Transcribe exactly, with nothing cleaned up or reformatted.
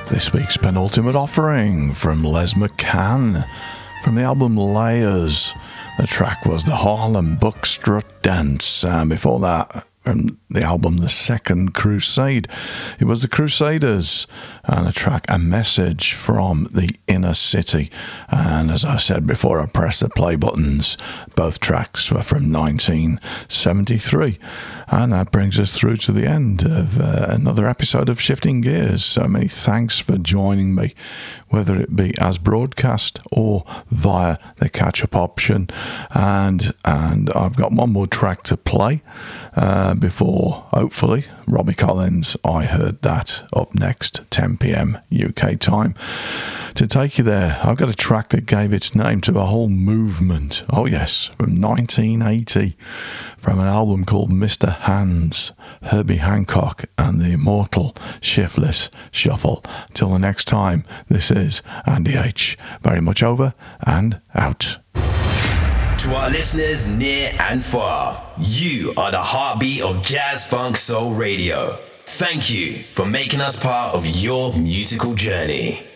This week's penultimate offering from Les McCann from the album Layers. The track was the Harlem Buckstrut Dance, and before that, from the album The Second Crusade, it was the Crusaders and the track A Message from the Inner City. And as I said before, I pressed the play buttons. Both tracks were from nineteen seventy-three. And that brings us through to the end of uh, another episode of Shifting Gears. So many thanks for joining me, whether it be as broadcast or via the catch-up option. And and I've got one more track to play uh, before, hopefully, Robbie Collins, I Heard That, up next, ten p.m. U K time. To take you there, I've got a track that gave its name to a whole movement. Oh yes, from nineteen eighty, from an album called Mister Hands, Herbie Hancock and the immortal Shiftless Shuffle. Till the next time, this is Andy H. Very much over and out. To our listeners near and far, you are the heartbeat of Jazz Funk Soul Radio. Thank you for making us part of your musical journey.